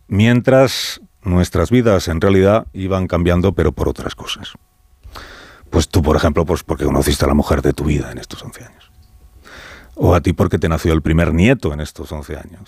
mientras nuestras vidas en realidad iban cambiando, pero por otras cosas. Pues tú, por ejemplo, pues porque conociste a la mujer de tu vida en estos 11 años. O a ti porque te nació el primer nieto en estos 11 años.